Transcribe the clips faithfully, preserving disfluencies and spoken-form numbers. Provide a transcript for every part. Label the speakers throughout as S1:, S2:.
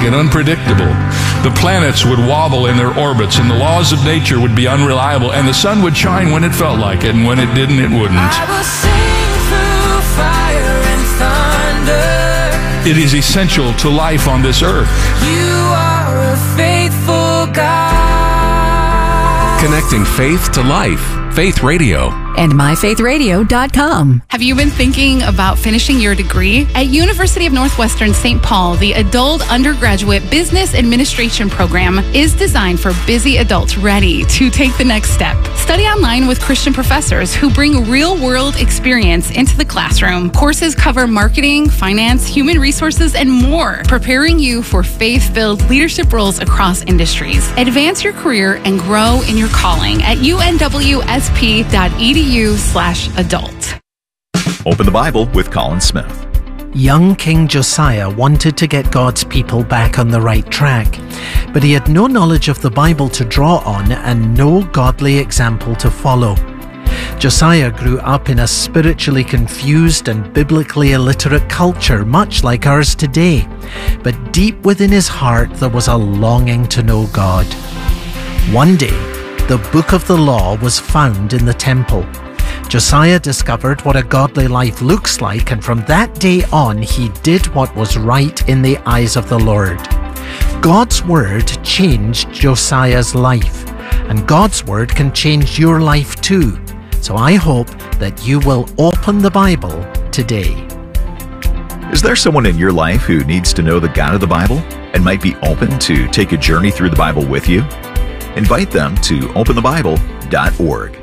S1: and unpredictable. The planets would wobble in their orbits, and the laws of nature would be unreliable, and the sun would shine when it felt like it, and when it didn't, it wouldn't.
S2: I will sing through fire and thunder.
S1: It is essential to life on this earth.
S2: You are a faithful God.
S3: Connecting faith to life. Faith Radio.
S4: And my faith radio dot com.
S5: Have you been thinking about finishing your degree? At University of Northwestern Saint Paul, the Adult Undergraduate Business Administration program is designed for busy adults ready to take the next step. Study online with Christian professors who bring real-world experience into the classroom. Courses cover marketing, finance, human resources, and more, preparing you for faith-filled leadership roles across industries. Advance your career and grow in your calling at U N W S P dot E D U slash adult.
S6: Open the Bible with Colin Smith.
S7: Young King Josiah wanted to get God's people back on the right track, but he had no knowledge of the Bible to draw on and no godly example to follow. Josiah grew up in a spiritually confused and biblically illiterate culture, much like ours today, but deep within his heart there was a longing to know God. One day, the book of the law was found in the temple. Josiah discovered what a godly life looks like, and from that day on, he did what was right in the eyes of the Lord. God's word changed Josiah's life, and God's word can change your life too. So I hope that you will open the Bible today.
S6: Is there someone in your life who needs to know the God of the Bible and might be open to take a journey through the Bible with you? Invite them to open the bible dot org.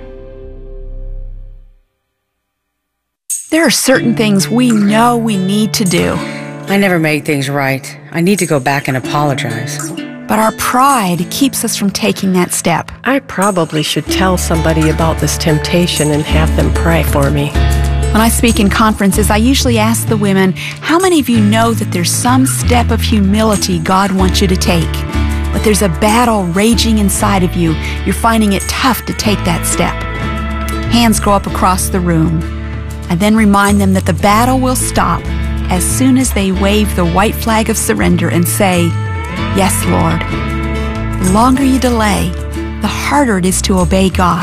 S8: There are certain things we know we need to do.
S9: I never made things right. I need to go back and apologize.
S8: But our pride keeps us from taking that step.
S10: I probably should tell somebody about this temptation and have them pray for me.
S8: When I speak in conferences, I usually ask the women, how many of you know that there's some step of humility God wants you to take? But there's a battle raging inside of you. You're finding it tough to take that step. Hands go up across the room. I then remind them that the battle will stop as soon as they wave the white flag of surrender and say, yes, Lord. The longer you delay, the harder it is to obey God.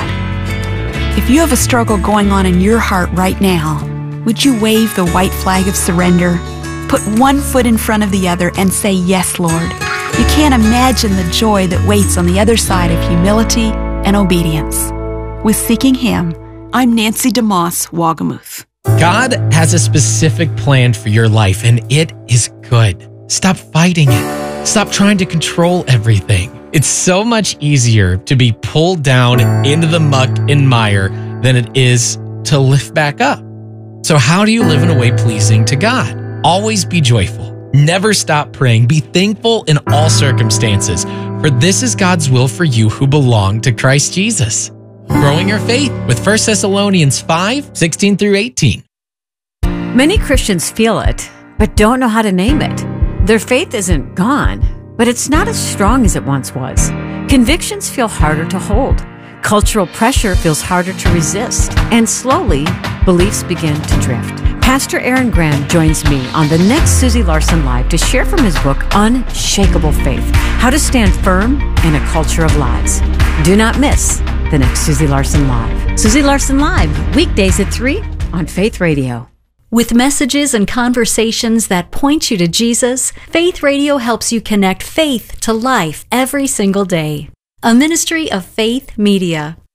S8: If you have a struggle going on in your heart right now, would you wave the white flag of surrender, put one foot in front of the other, and say, yes, Lord? You can't imagine the joy that waits on the other side of humility and obedience. With Seeking Him, I'm Nancy DeMoss, Wagamuth.
S11: God has a specific plan for your life, and it is good. Stop fighting it. Stop trying to control everything. It's so much easier to be pulled down into the muck and mire than it is to lift back up. So how do you live in a way pleasing to God? Always be joyful. Never stop praying. Be thankful in all circumstances, for this is God's will for you who belong to Christ Jesus. Growing your faith with First Thessalonians five, sixteen through eighteen.
S4: Many Christians feel it, but don't know how to name it. Their faith isn't gone, but it's not as strong as it once was. Convictions feel harder to hold. Cultural pressure feels harder to resist. And slowly, beliefs begin to drift. Pastor Aaron Graham joins me on the next Susie Larson Live to share from his book, Unshakable Faith, How to Stand Firm in a Culture of Lies. Do not miss the next Susie Larson Live. Susie Larson Live, weekdays at three on Faith Radio. With messages and conversations that point you to Jesus, Faith Radio helps you connect faith to life every single day. A ministry of Faith Media.